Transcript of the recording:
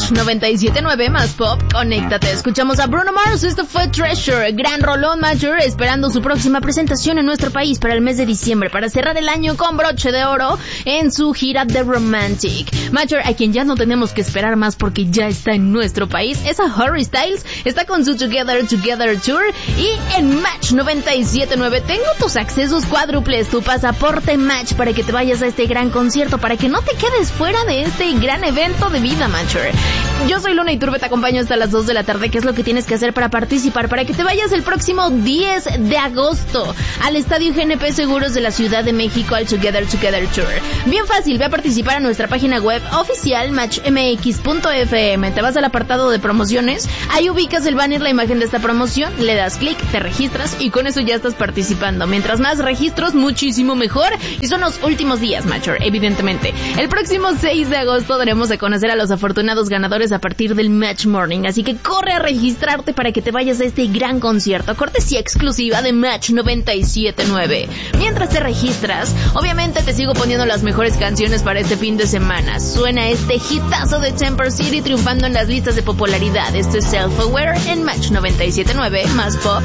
Match 97.9 más pop, conéctate. Escuchamos a Bruno Mars, esto fue Treasure, gran rolón, Major, esperando su próxima presentación en nuestro país para el mes de diciembre, para cerrar el año con broche de oro en su gira The Romantic. Major, a quien ya no tenemos que esperar más porque ya está en nuestro país, es a Harry Styles, está con su Together Tour, y en Match 97.9 tengo tus accesos cuádruples, tu pasaporte Match para que te vayas a este gran concierto, para que no te quedes fuera de este gran evento de vida, Matcher. Yo soy Luna Iturbe, te acompaño hasta las 2 de la tarde. ¿Qué es lo que tienes que hacer para participar? Para que te vayas el próximo 10 de agosto al Estadio GNP Seguros de la Ciudad de México al Together Tour. Bien fácil, ve a participar a nuestra página web oficial matchmx.fm. Te vas al apartado de promociones, ahí ubicas el banner, la imagen de esta promoción, le das clic, te registras y con eso ya estás participando. Mientras más registros, muchísimo mejor. Y son los últimos días, Matcher, evidentemente. El próximo 6 de agosto daremos a conocer a los afortunados ganadores a partir del Match Morning, así que corre a registrarte para que te vayas a este gran concierto, cortesía exclusiva de Match 97.9. Mientras te registras, obviamente te sigo poniendo las mejores canciones para este fin de semana. Suena este hitazo de Temper City triunfando en las listas de popularidad. Esto es Self Aware en Match 97.9 más pop.